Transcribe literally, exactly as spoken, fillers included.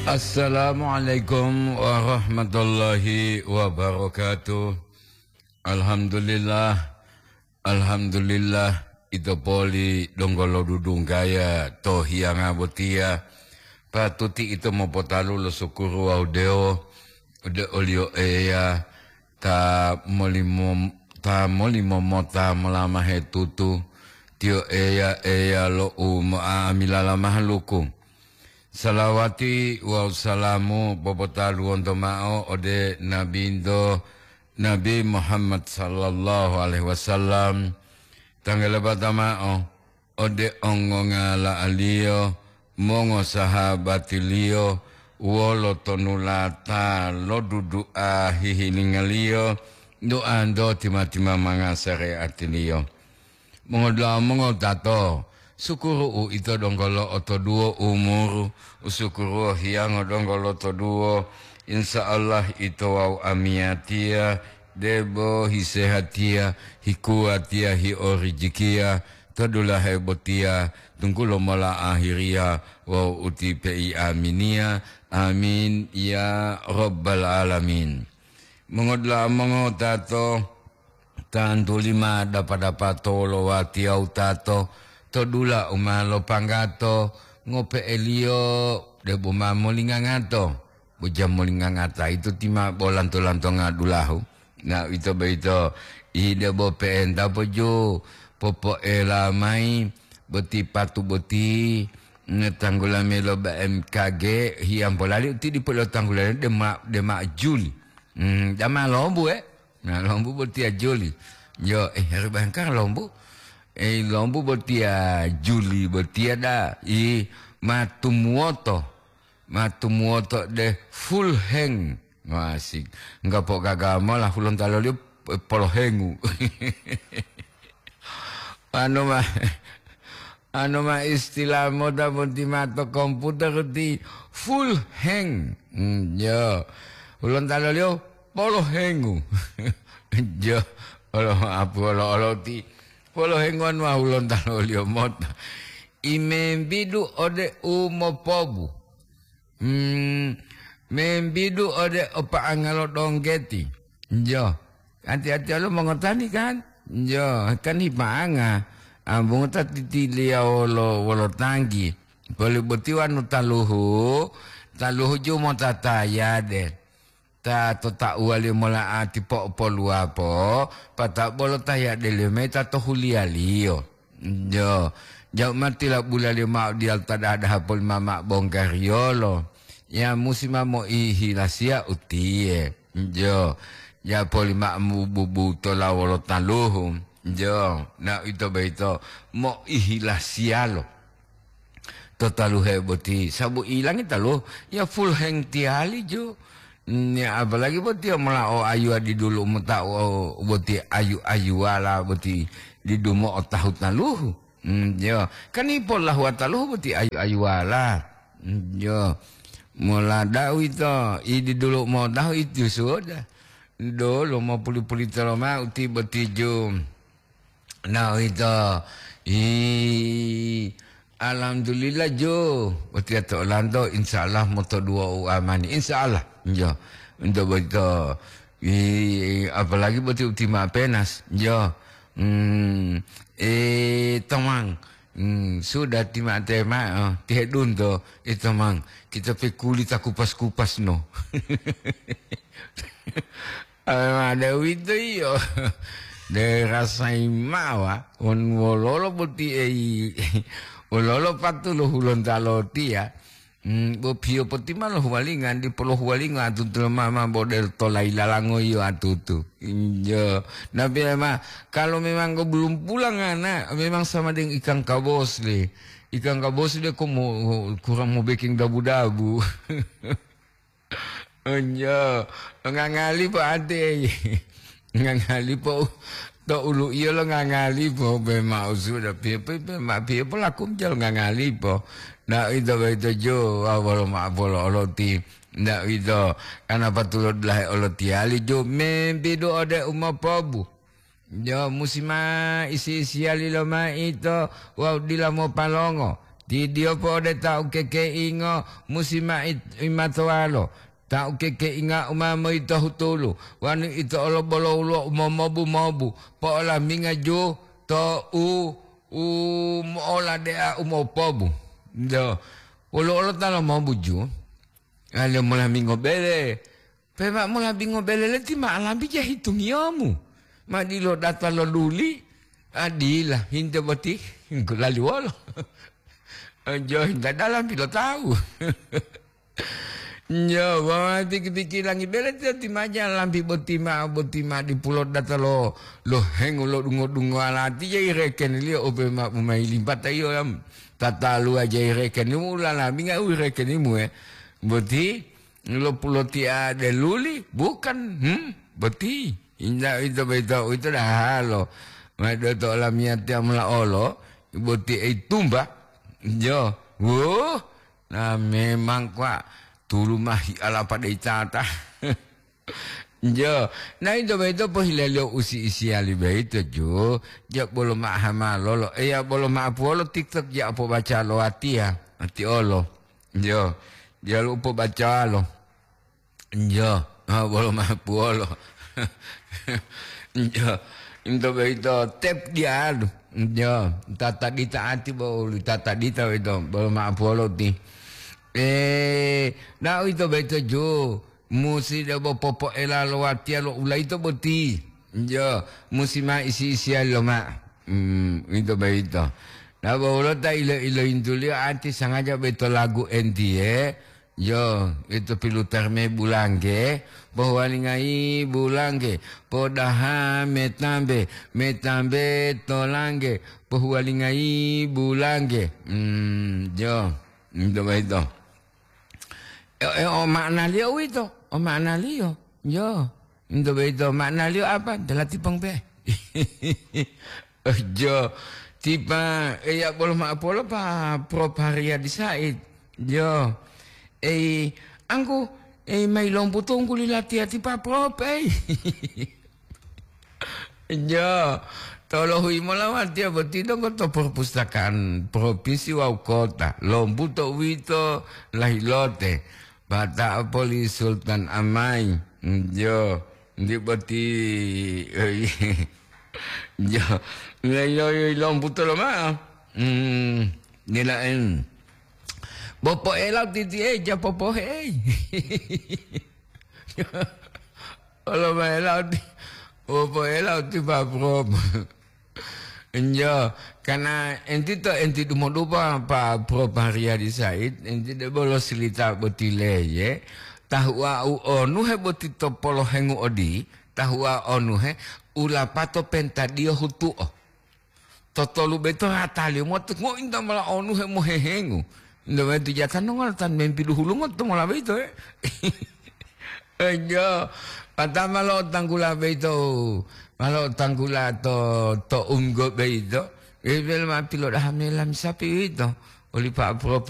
Assalamualaikum warahmatullahi wabarakatuh. Alhamdulillah, alhamdulillah itu poli donggolo dudung gaya toh hiang abotia patuti itu mau potalu lo sukuru audeo udah olio eya ta molimo ta molimo mota melama hetutu tio eya eya lo um amilala mahlukum. Salawati wa salamu bobotalu untuk ma'o ode Nabi Indo Nabi Muhammad sallallahu alaihi wasallam tanggal bata ma'o ode ongo ngala alio mongo sahabati lio wolo tonulata lo dudu ahihi ningalio doa ando tima-tima mangasare atilio mongo doa mongo tato sukuru itu donggolo oto duo umur usukuru hiang donggolo oto duo insya Allah itu wau amiatia debo hisehatia hikuatia hi orijikia todulah hebotia tunggulo mola akhiria wau uti pi aminia amin ya rabbal alamin mengodla mengotato tantu lima dapat dapat tolo wati au tato todula umalo pangato ngope elio debo mamolingangato bujam molingangata itu tima bolanto lanto ngadulahu na itu beito ide bo penta pojo popo elamai beti patu beti ngetanggula melo ba M K G hiam polali uti di polo tanggula de ma de ma Juli hmm dama lombu eh na lombu beti Juli yo eh hari bangkang lombu eh lombu botia Juli botia da i matumuoto matumuoto de full hang masik enggak pok gagama lah hulun talo dia polo hengu anu mah anu mah istilah moda motimato komputer di full hang hmm, yo hulun talo dia polo hengu yo Allah apa Allah Allah ti polo hengon wa ulon talo lio mota imembidu ode umopobu hmm membidu ode opa angalo donggeti jo hati-hati lo mengotani kan jo kan hipanga ambung tati liao lo wolo tanggi boleh betiwan taluhu taluhu jo mota taya de ta to ta wali mola ati po po luapo pata bolo taya dele meta to hulia lio jo jau mati la bula lima di alta ada hapol mama bongkariolo ya musim mo ihilasia utie jo ya polima mu bubu to la wolo taluhu jo na itu beito mo ihilasia lo totalu heboti sabu ilang italu ya full hang tiali jo ya apalagi boti melao ayu di dulu muta boti ayu ayu ala boti di dumo otahut naluhu hmm, yo kan ipol lah wataluhu boti ayu ayu ala hmm, yo mula daw ito idi dulu mo daw itu sudah dulu mo puli-puli teroma uti boti jo nah itu i alhamdulillah jo boti ato lando insyaallah moto dua amani insyaallah jo untuk betul apalagi betul ultima penas jo hmm, eh tomang hmm, sudah tima tema oh, tihedun to itu mang kita pe kulit aku kupas-kupas no ada itu yo de rasai mawa on wololo boti eh wololo patulo hulon taloti ya Hmm, bo pio poti malah walingan di polo walingan tutul mama bodel tolai lalango yo atutu. Injo. Nabi mah kalau memang kau belum pulang anak, memang sama dengan ikan kabos le. Ikan kabos le kok mau kurang mau baking dabu-dabu. Injo. Ngangali po ate. Ngangali po to ulu iya lo ngangali po be mau sudah pio pe ma pio pelakum jal ngangali po. Nah itu itu jo awal mak bolo oloti nah itu karena patulot lah oloti ali jo membi do ada umma pabu jo musima isi isi ali lama itu wow dilamo palongo Di dia po de tau ke ke ingo musima imatwalo. Tau ke ke inga umama ito hutulu. Wanu ito olo bolo ulo umomobu mobu. Po ola minga jo to u u ola de a umopobu. Do. Olo olo talo mobu jo. Ale mula mingo bele. Pema mula bingo bele leti ma alambi ja hitung yomu. Ma di lo data lo luli. Adila hinta boti. Lalu walo. Jo hinta dalam pilo tahu. Yo, wah tiki-tiki langi bela ti maja lampi botima botima di pulau data lo lo hengu lo dungo dungo alati jadi reken li ope mak umai limpat ayo am tata lu aja reken mu lala minga u reken mu eh boti lo pulau ti ada luli bukan hmm boti inda itu beto itu dah lo mado to lamia tiam la olo boti ai tumba yo wo nah memang kuat tulu mahi ala pada icata. Jo, na itu beto po hilalo usi isi ali beto jo. Ja bolo ma hama lolo. Eh ya bolo ma apolo TikTok ja po baca lo ati ya. Ati olo. Jo. Dia lupa baca lo. Jo, ha bolo ma apolo. Jo. Into beto tep dia. Jo, tata dita ati bolo tata dita beto bolo ma apolo ti. Eh, na itu beto jo, musi da bo popo ela lo atia lo ulai itu boti, jo, musi ma isi isi lo ma, hmm, itu beto. Na bo lo ta ilo ilo intuli anti sangaja beto lagu enti eh, jo, itu pilu terme bulangke, bahwa lingai bulangke, podaha metambe, metambe tolangke, bahwa lingai bulangke, hmm, jo, itu beto. Eh, oh makna dia itu, oh makna dia, yo, itu betul makna dia apa? Dalam tipang pe, jo, tipa, eh ya boleh mak polo pa proparia di Said, jo, eh, angku, eh mai lompu tunggu lilati tipa prop, eh, jo. Tolo hui molawat dia bertidong ke perpustakaan provinsi wau kota lombu to wito lahilote bata poli Sultan Amai jo di beti jo layo lombu to lama hmm nilaen bopo elau titi eh ja popo hey kalau elau bopo elau tiba prob Enjo, karena enti to enti dumo dupa pa proparia di Said, enti de bolo silita botile ye, tahua u onu he botito polo hengu odi, tahua onu he ula pato pentadio hutu o. Totolu beto hatali mo ngo inda mala onu he mo hengu. Ndo beto jatan nongol tan mempi duhulu ngot mola beto eh. Enjo, patama lo tanggula beto. Kalau tanggula to to umgo beito, ibel ma pilo dah melam sapi itu, oli pak